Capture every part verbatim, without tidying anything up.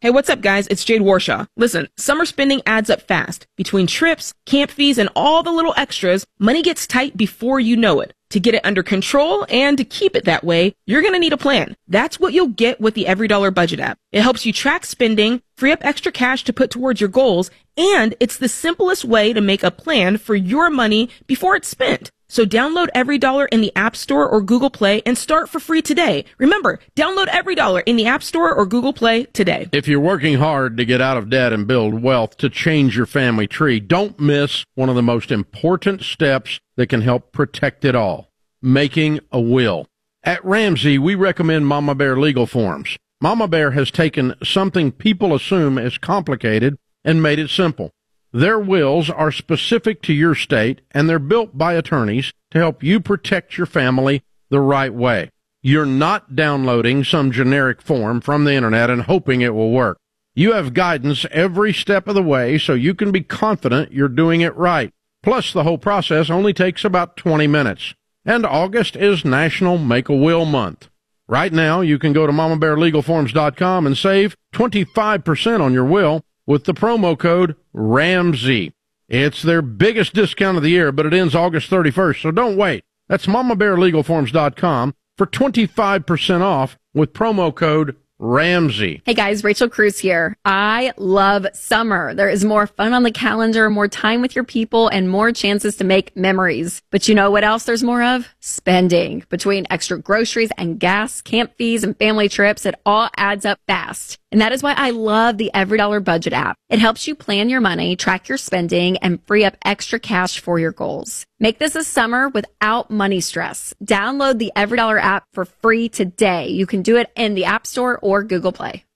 Hey, what's up, guys? It's Jade Warshaw. Listen, summer spending adds up fast. Between trips, camp fees, and all the little extras, money gets tight before you know it. To get it under control and to keep it that way, you're going to need a plan. That's what you'll get with the Every Dollar Budget app. It helps you track spending, free up extra cash to put towards your goals, and it's the simplest way to make a plan for your money before it's spent. So download Every Dollar in the App Store or Google Play and start for free today. Remember, download Every Dollar in the App Store or Google Play today. If you're working hard to get out of debt and build wealth to change your family tree, don't miss one of the most important steps that can help protect it all, making a will. At Ramsey, we recommend Mama Bear Legal Forms. Mama Bear has taken something people assume is complicated and made it simple. Their wills are specific to your state, and they're built by attorneys to help you protect your family the right way. You're not downloading some generic form from the internet and hoping it will work. You have guidance every step of the way so you can be confident you're doing it right. Plus, the whole process only takes about twenty minutes. And August is National Make-A-Will Month. Right now, you can go to mama bear legal forms dot com and save twenty-five percent on your will with the promo code Ramsey. It's their biggest discount of the year, but it ends August thirty-first, so don't wait. That's mama bear legal forms dot com for twenty-five percent off with promo code Ramsey. Hey guys, Rachel Cruz here. I love summer. There is more fun on the calendar, more time with your people, and more chances to make memories. But you know what else there's more of? Spending. Between extra groceries and gas, camp fees, and family trips, it all adds up fast. And that is why I love the Every Dollar Budget app. It helps you plan your money, track your spending, and free up extra cash for your goals. Make this a summer without money stress. Download the Every Dollar app for free today. You can do it in the App Store or Google Play.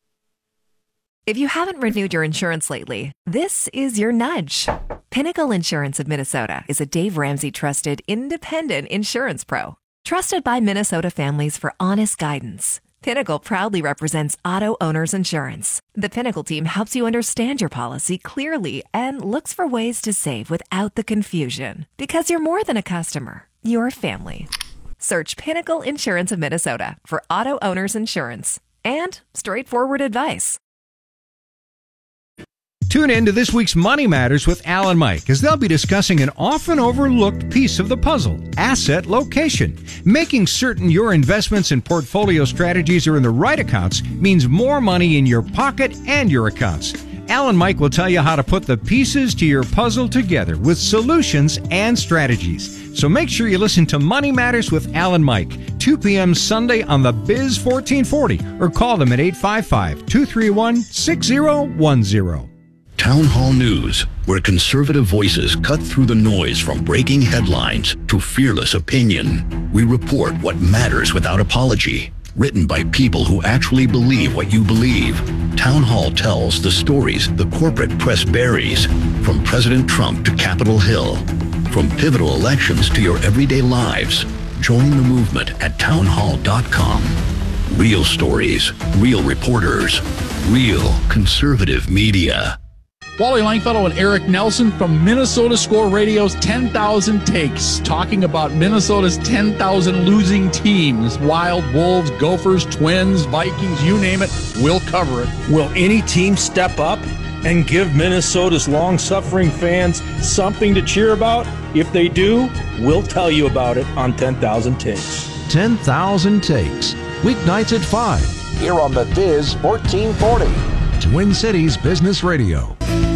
If you haven't renewed your insurance lately, this is your nudge. Pinnacle Insurance of Minnesota is a Dave Ramsey trusted independent insurance pro. Trusted by Minnesota families for honest guidance. Pinnacle proudly represents auto owners insurance. The Pinnacle team helps you understand your policy clearly and looks for ways to save without the confusion. Because you're more than a customer, you're a family. Search Pinnacle Insurance of Minnesota for auto owners insurance and straightforward advice. Tune in to this week's Money Matters with Al and Mike, as they'll be discussing an often overlooked piece of the puzzle, asset location. Making certain your investments and portfolio strategies are in the right accounts means more money in your pocket and your accounts. Al and Mike will tell you how to put the pieces to your puzzle together with solutions and strategies. So make sure you listen to Money Matters with Al and Mike, two p.m. Sunday on the Biz fourteen forty, or call them at eight five five, two three one, six zero one zero. Town Hall News, where conservative voices cut through the noise from breaking headlines to fearless opinion. We report what matters without apology. Written by people who actually believe what you believe. Town Hall tells the stories the corporate press buries, from President Trump to Capitol Hill, from pivotal elections to your everyday lives. Join the movement at town hall dot com. Real stories, real reporters, real conservative media. Wally Langfellow and Eric Nelson from Minnesota Score Radio's ten thousand Takes, talking about Minnesota's ten thousand losing teams. Wild, Wolves, Gophers, Twins, Vikings, you name it, we'll cover it. Will any team step up and give Minnesota's long-suffering fans something to cheer about? If they do, we'll tell you about it on ten thousand Takes. ten thousand Takes, weeknights at five. Here on the Biz fourteen forty. Twin Cities Business Radio.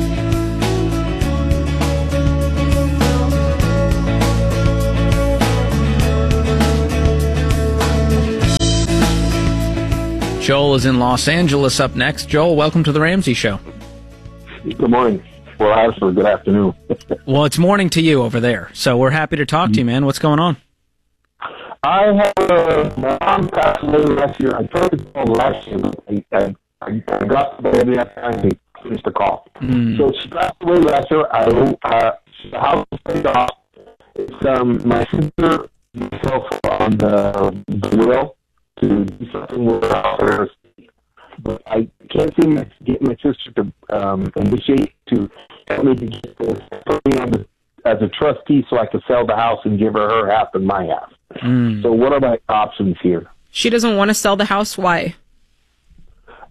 Joel is in Los Angeles up next. Joel, welcome to the Ramsey Show. Good morning. Well, actually, good afternoon. Well, it's morning to you over there, so we're happy to talk to you, man. What's going on? I have uh, my mom passed away last year. I tried to call last year. I, I, I got the baby after I finished the call. Mm. So she passed away last year. I uh, the house was paid off. It's um, my sister, myself on the, the will to do something with her. But I can't seem to get my sister to um, initiate to help me to get this put me on the, as a trustee so I could sell the house and give her her half and my half. Mm. So what are my options here? She doesn't want to sell the house. Why?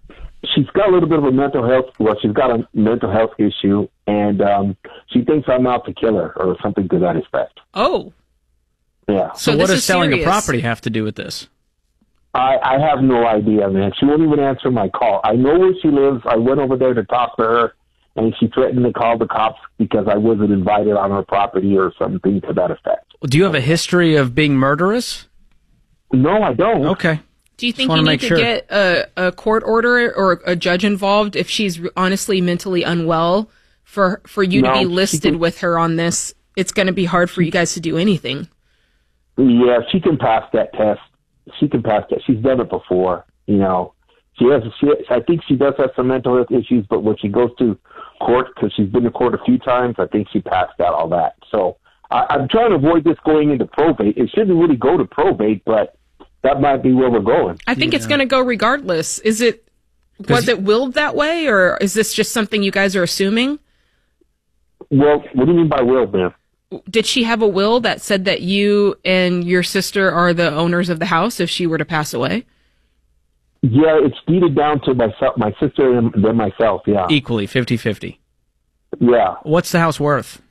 she's got a little bit of a mental health, well, she's got a mental health issue, and um, she thinks I'm out to kill her or something to that effect. Oh. Yeah. So, So what this does is selling serious. a property have to do with this? I, I have no idea, man. She won't even answer my call. I know where she lives. I went over there to talk to her, and she threatened to call the cops because I wasn't invited on her property or something to that effect. Do you have a history of being murderous? No, I don't. Okay. Do you Just think wanna you need make to sure. get a, a court order or a judge involved if she's honestly mentally unwell for for you No, to she be listed can- with her on this? It's going to be hard for you guys to do anything. Yeah, she can pass that test. She can pass that. She's done it before. You know, she has. She, I think she does have some mental health issues, but when she goes to court, because she's been to court a few times, I think she passed out all that. So I, I'm trying to avoid this going into probate. It shouldn't really go to probate, but that might be where we're going. I think it's going to go regardless. Is it was it willed that way, or is this just something you guys are assuming? Well, what do you mean by will, man? Did she have a will that said that you and your sister are the owners of the house if she were to pass away? Yeah, it's deeded down to myself, my sister, and then myself. Yeah, Equally, fifty-fifty. yeah. What's the house worth?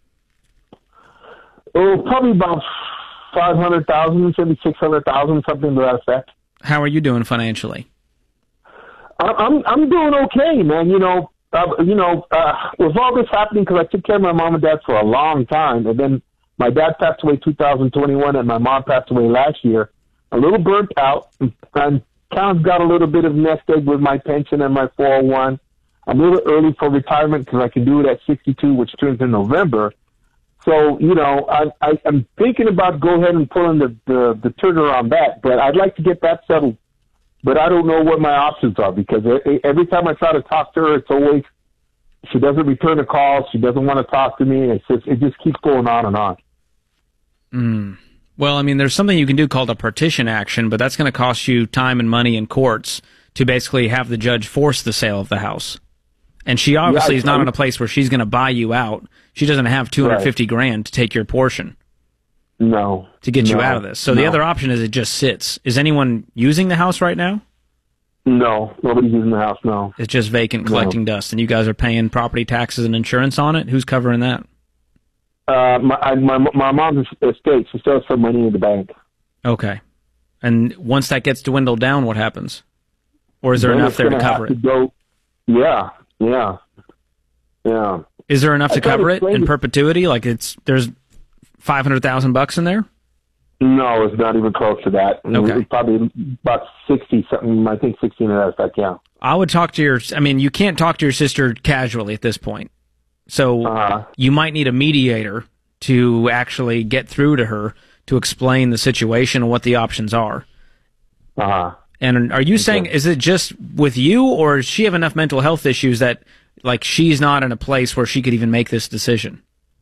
Oh, probably about five hundred thousand, maybe six hundred thousand, something to that effect. How are you doing financially? I- I'm I'm doing okay, man. You know, uh, you know, uh, with all this happening, because I took care of my mom and dad for a long time, and then my dad passed away two thousand twenty-one, and my mom passed away last year. A little burnt out, and kind of got a little bit of nest egg with my pension and my four oh one. I'm a little early for retirement because I can do it at sixty-two, which turns in November. So, you know, I, I, I'm thinking about go ahead and pulling the, the, the trigger on that, but I'd like to get that settled. But I don't know what my options are because every time I try to talk to her, it's always, she doesn't return a call. She doesn't want to talk to me. It's just, it just keeps going on and on. Mm. Well, I mean, there's something you can do called a partition action, but that's going to cost you time and money in courts to basically have the judge force the sale of the house. And she obviously Yeah, is not I- in a place where she's going to buy you out. She doesn't have two hundred fifty grand to take your portion. No. To get you No. out of this. So the No. other option is it just sits. Is anyone using the house right now? No, nobody's using the house, no. It's just vacant, No. collecting dust, and you guys are paying property taxes and insurance on it? Who's covering that? Uh, my, I, my, my mom's estate, she still has some money in the bank. Okay. And once that gets dwindled down, what happens? Or is there Then enough it's there to gonna cover have it? to go, yeah, yeah, yeah. Is there enough I to tried to cover it explain in it- perpetuity? Like it's there's five hundred thousand bucks in there? No, it's not even close to that. Okay. It's probably about sixty something. I think sixteen of that effect. Yeah. I would talk to your. I mean, you can't talk to your sister casually at this point. So Uh-huh. you might need a mediator to actually get through to her to explain the situation and what the options are. Uh huh. And are you saying, is it just with you, or does she have enough mental health issues that, like, she's not in a place where she could even make this decision?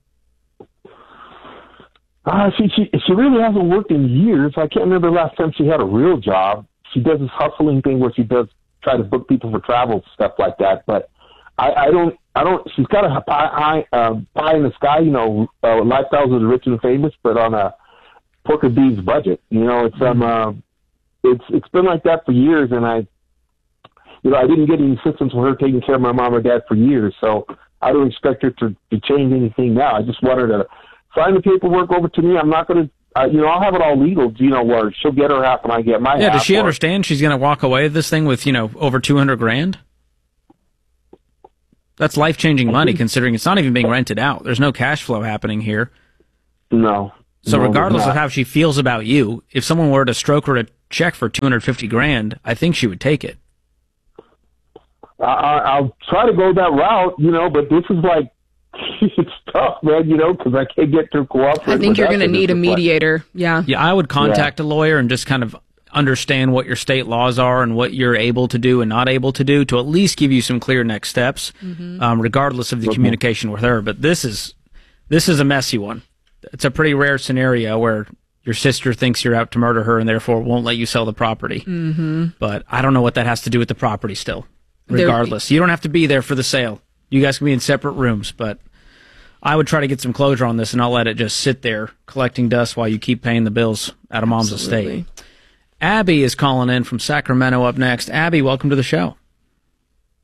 Uh, she, she she really hasn't worked in years. I can't remember the last time she had a real job. She does this hustling thing where she does try to book people for travel, stuff like that. But I, I don't, I don't. She's got a pie, uh, pie in the sky, you know, uh, lifestyles of the rich and famous, but on a pork and beans budget. You know, it's um, uh, it's it's been like that for years, and I, you know, I didn't get any assistance with her taking care of my mom or dad for years, so I don't expect her to, to change anything now. I just want her to sign the paperwork over to me. I'm not going to, uh, you know, I'll have it all legal, you know, where she'll get her half and I get my half. Yeah, does she or- understand she's going to walk away with this thing with, you know, over two hundred grand? That's life-changing money, considering it's not even being rented out. There's no cash flow happening here. No. So No, regardless there's of not. how she feels about you, if someone were to stroke her a check for two hundred fifty grand, I think she would take it. I, I- I'll try to go that route, you know, but this is like, it's tough, man, you know, because I can't get to cooperate. I think with you're that going to to need a this point. mediator. Yeah. Yeah, I would contact a lawyer and just kind of understand what your state laws are and what you're able to do and not able to do to at least give you some clear next steps, Mhm. um, regardless of the Okay. communication with her. But this is this is a messy one. It's a pretty rare scenario where your sister thinks you're out to murder her and therefore won't let you sell the property. Mm-hmm. But I don't know what that has to do with the property still. There- Regardless, you don't have to be there for the sale. You guys can be in separate rooms, but I would try to get some closure on this and not let it just sit there collecting dust while you keep paying the bills out of mom's Absolutely. estate. Abby is calling in from Sacramento up next. Abby, welcome to the show.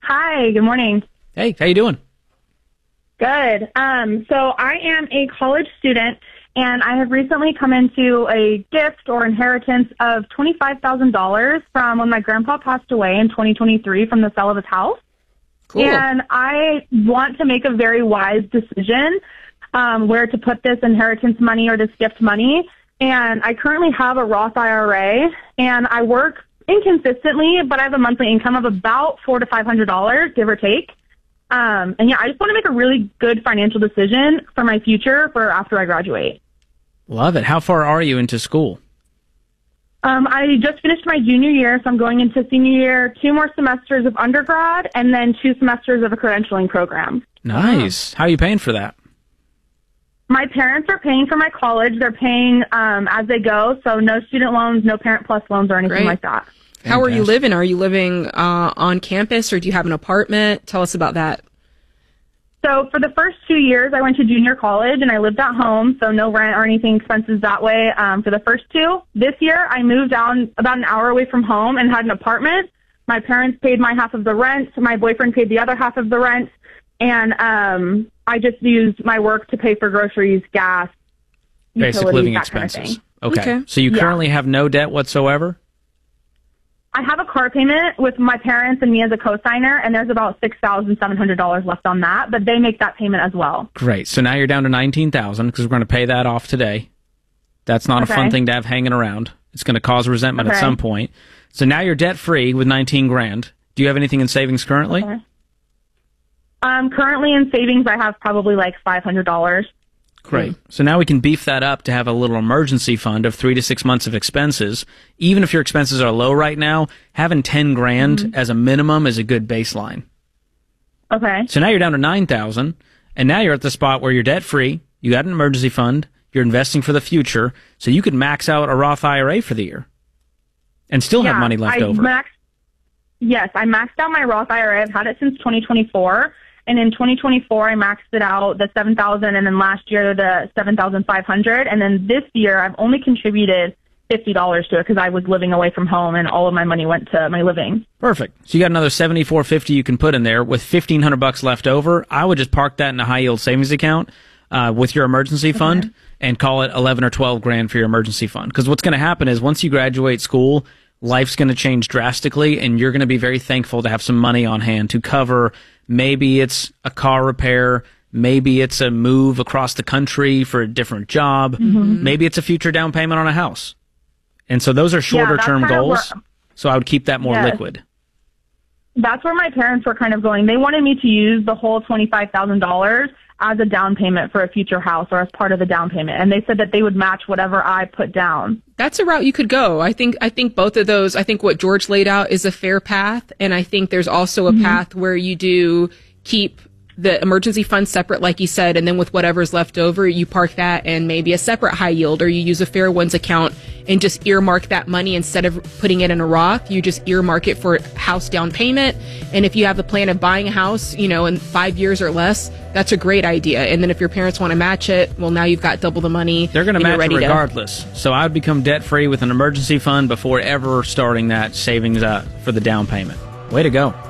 Hi, good morning. Hey, how you doing? Good. Um, so I am a college student, and I have recently come into a gift or inheritance of twenty-five thousand dollars from when my grandpa passed away in twenty twenty-three from the sale of his house. Cool. And I want to make a very wise decision um, where to put this inheritance money or this gift money. And I currently have a Roth I R A, and I work inconsistently, but I have a monthly income of about four to five hundred dollars, give or take. Um, and yeah, I just want to make a really good financial decision for my future for after I graduate. Love it. How far are you into school? Um, I just finished my junior year, so I'm going into senior year, two more semesters of undergrad, and then two semesters of a credentialing program. Nice. How are you paying for that? My parents are paying for my college. They're paying um, as they go, so no student loans, no Parent Plus loans or anything Great. like that. How are you living? Are you living uh, on campus, or do you have an apartment? Tell us about that. So for the first two years, I went to junior college, and I lived at home, so no rent or anything expenses that way um, for the first two. This year, I moved down about an hour away from home and had an apartment. My parents paid my half of the rent. My boyfriend paid the other half of the rent. And um, I just used my work to pay for groceries, gas, Basic living expenses. Okay. okay. So you currently yeah. have no debt whatsoever? I have a car payment with my parents and me as a co-signer, and there's about six thousand seven hundred dollars left on that, but they make that payment as well. Great. So now you're down to nineteen thousand dollars because we're going to pay that off today. That's not okay. a fun thing to have hanging around. It's going to cause resentment okay. at some point. So now you're debt-free with nineteen grand. Do you have anything in savings currently? Okay. Um, currently in savings, I have probably like five hundred dollars. Great. So now we can beef that up to have a little emergency fund of three to six months of expenses. Even if your expenses are low right now, having ten grand mm-hmm. as a minimum is a good baseline. Okay. So now you're down to nine thousand, and now you're at the spot where you're debt free. You got an emergency fund. You're investing for the future, so you could max out a Roth I R A for the year, and still yeah, have money left I over. Maxed, yes, I maxed out my Roth I R A. I've had it since twenty twenty-four. And in twenty twenty-four, I maxed it out the seven thousand, and then last year the seven thousand five hundred, and then this year I've only contributed fifty dollars to it because I was living away from home, and all of my money went to my living. Perfect. So you got another seventy-four fifty you can put in there with fifteen hundred bucks left over. I would just park that in a high yield savings account uh, with your emergency fund okay. and call it eleven or twelve grand for your emergency fund. Because what's going to happen is once you graduate school, life's going to change drastically, and you're going to be very thankful to have some money on hand to cover. Maybe it's a car repair. Maybe it's a move across the country for a different job. Mm-hmm. Maybe it's a future down payment on a house. And so those are shorter yeah, term goals. Where, so I would keep that more yes. liquid. That's where my parents were kind of going. They wanted me to use the whole twenty-five thousand dollars as a down payment for a future house or as part of the down payment. And they said that they would match whatever I put down. That's a route you could go. I think I think both of those, I think what George laid out is a fair path. And I think there's also a mm-hmm. path where you do keep the emergency fund separate, like you said, and then with whatever's left over, you park that in maybe a separate high yield, or you use a Fair Ones account and just earmark that money instead of putting it in a Roth. You just earmark it for house down payment. And if you have the plan of buying a house, you know, in five years or less, that's a great idea. And then if your parents want to match it, well, now you've got double the money. They're going to match it regardless. To... So I would become debt free with an emergency fund before ever starting that savings uh, for the down payment. Way to go.